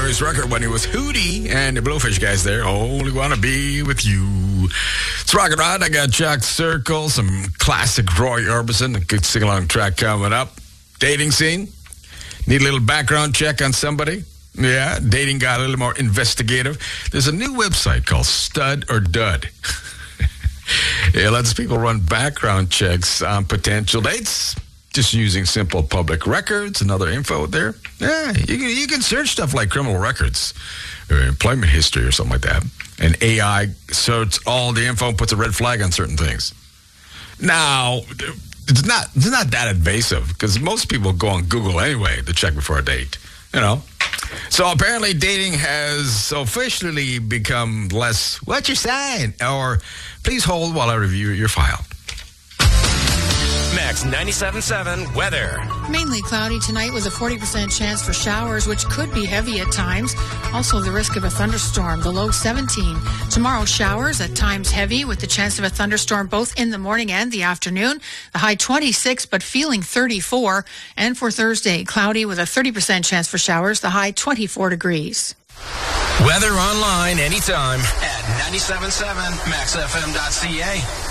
Notorious record when it was Hootie and the Blowfish guys there. Only wanna be with you. It's Rock and Rod. I got Jack Circle, some classic Roy Orbison, a good sing-along track coming up. Dating scene. Need a little background check on somebody? Yeah, dating got a little more investigative. There's a new website called Stud or Dud. It lets people run background checks on potential dates, just using simple public records and other info there. Yeah, you can search stuff like criminal records or employment history or something like that. And AI sorts all the info and puts a red flag on certain things. Now, it's not that invasive because most people go on Google anyway to check before a date, you know. So apparently dating has officially become less, what's your sign? Or please hold while I review your file. Max 97.7 weather. Mainly cloudy tonight with a 40% chance for showers, which could be heavy at times. Also the risk of a thunderstorm, the low 17. Tomorrow showers, at times heavy, with the chance of a thunderstorm both in the morning and the afternoon. The high 26, but feeling 34. And for Thursday, cloudy with a 30% chance for showers, the high 24 degrees. Weather online anytime at 97.7 maxfm.ca.